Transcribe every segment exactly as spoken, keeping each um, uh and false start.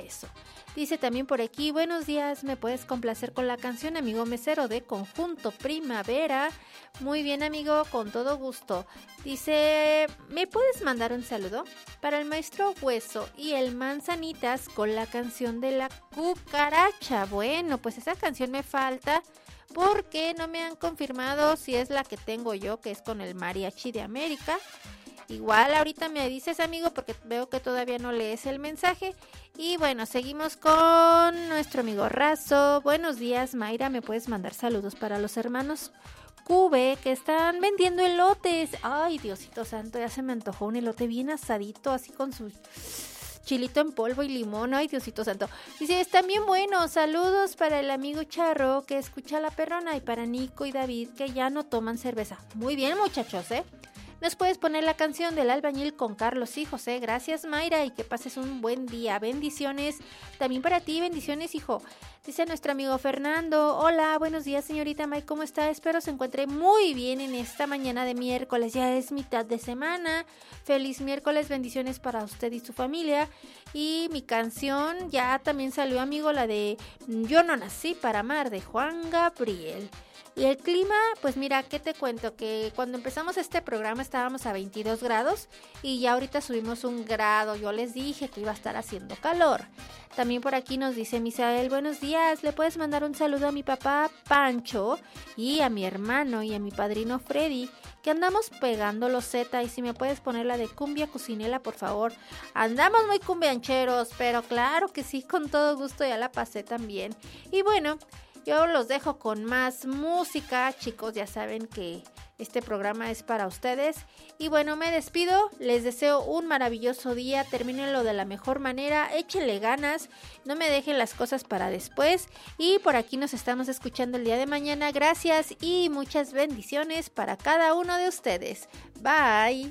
Hueso. Dice también por aquí, buenos días, ¿me puedes complacer con la canción Amigo Mesero de Conjunto Primavera? Muy bien, amigo, con todo gusto. Dice, ¿me puedes mandar un saludo? Para el maestro Hueso y el Manzanitas con la canción de la cucaracha. Bueno, pues esa canción me falta porque no me han confirmado si es la que tengo yo, que es con el Mariachi de América. Igual ahorita me dices, amigo, porque veo que todavía no lees el mensaje. Y bueno, seguimos con nuestro amigo Razo. Buenos días, Mayra, ¿me puedes mandar saludos para los hermanos Cube que están vendiendo elotes? Ay, Diosito santo, ya se me antojó un elote bien asadito, así con su chilito en polvo y limón. Ay, Diosito santo. Dice, están bien buenos. Saludos para el amigo Charro que escucha La Perrona y para Nico y David que ya no toman cerveza. Muy bien, muchachos, ¿eh? Nos puedes poner la canción del albañil con Carlos y José. Gracias, Mayra, y que pases un buen día. Bendiciones. También para ti, bendiciones, hijo. Dice nuestro amigo Fernando. Hola, buenos días, señorita May. ¿Cómo está? Espero se encuentre muy bien en esta mañana de miércoles. Ya es mitad de semana. Feliz miércoles. Bendiciones para usted y su familia. Y mi canción ya también salió, amigo, la de Yo no nací para amar, de Juan Gabriel. Y el clima, pues mira, ¿qué te cuento? Que cuando empezamos este programa estábamos a veintidós grados y ya ahorita subimos un grado. Yo les dije que iba a estar haciendo calor. También por aquí nos dice Misael, buenos días, ¿le puedes mandar un saludo a mi papá Pancho y a mi hermano y a mi padrino Freddy? Que andamos pegando los Z y si me puedes poner la de cumbia cocinela, por favor. Andamos muy cumbiancheros, pero claro que sí, con todo gusto, ya la pasé también. Y bueno, yo los dejo con más música, chicos, ya saben que este programa es para ustedes. Y bueno, me despido, les deseo un maravilloso día, termínenlo de la mejor manera, échenle ganas, no me dejen las cosas para después. Y por aquí nos estamos escuchando el día de mañana, gracias y muchas bendiciones para cada uno de ustedes. Bye.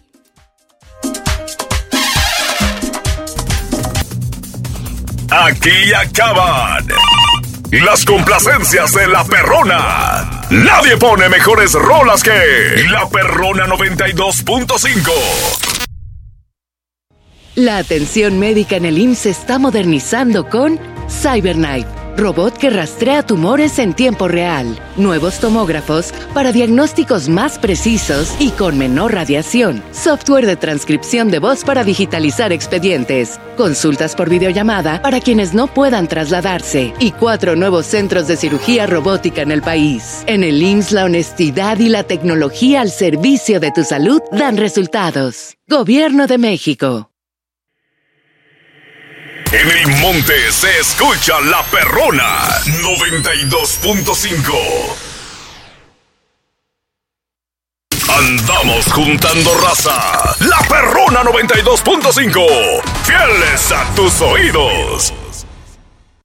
Aquí acaban las complacencias de La Perrona. Nadie pone mejores rolas que La Perrona noventa y dos punto cinco. La atención médica en el I M S S se está modernizando con CyberKnife, robot que rastrea tumores en tiempo real. Nuevos tomógrafos para diagnósticos más precisos y con menor radiación. Software de transcripción de voz para digitalizar expedientes. Consultas por videollamada para quienes no puedan trasladarse. Y cuatro nuevos centros de cirugía robótica en el país. En el I M S S la honestidad y la tecnología al servicio de tu salud dan resultados. Gobierno de México. En el monte se escucha La Perrona noventa y dos punto cinco. Andamos juntando raza. La Perrona noventa y dos punto cinco. Fieles a tus oídos.